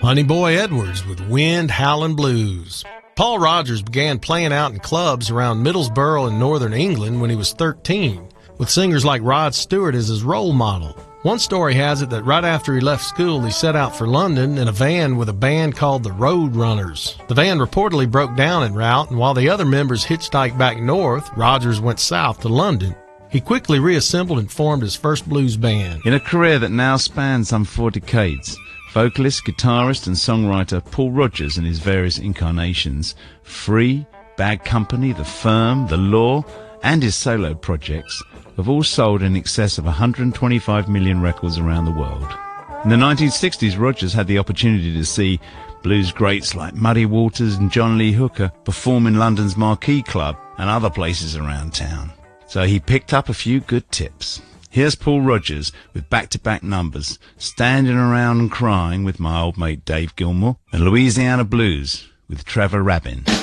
Honey Boy Edwards with Wind Howlin' Blues. Paul Rodgers began playing out in clubs around Middlesbrough in northern England when he was 13, with singers like Rod Stewart as his role model. One story has it that right after he left school, he set out for London in a van with a band called the Road Runners. The van reportedly broke down en route, and while the other members hitchhiked back north, Rodgers went south to London. He quickly reassembled and formed his first blues band. In a career that now spans some 4 decades, vocalist, guitarist and songwriter Paul Rodgers and his various incarnations, Free, Bad Company, The Firm, The Law, and his solo projects have all sold in excess of 125 million records around the world. In the 1960s, Rodgers had the opportunity to see blues greats like Muddy Waters and John Lee Hooker perform in London's Marquee Club and other places around town. So he picked up a few good tips. Here's Paul Rodgers with back-to-back numbers, Standing Around and Crying with my old mate Dave Gilmour, and Louisiana Blues with Trevor Rabin.